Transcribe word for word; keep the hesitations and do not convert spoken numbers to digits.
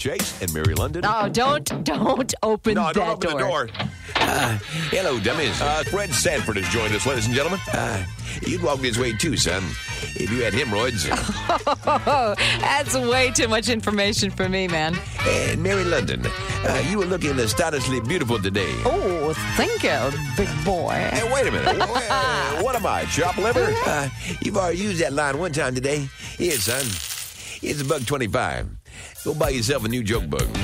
Chase and Mary London. Oh, don't, don't open no, that don't open door. the door. Uh, hello, dummies. Uh, Fred Sanford has joined us, ladies and gentlemen. Uh, you'd walk this way too, son, if you had hemorrhoids. Oh, that's way too much information for me, man. And Mary London, uh, you were looking astonishingly beautiful today. Oh, thank you, big boy. Hey, wait a minute. What, what am I, chopped liver? Uh, you've already used that line one time today. Here, son. Here's a buck twenty-five. Go buy yourself a new joke bug.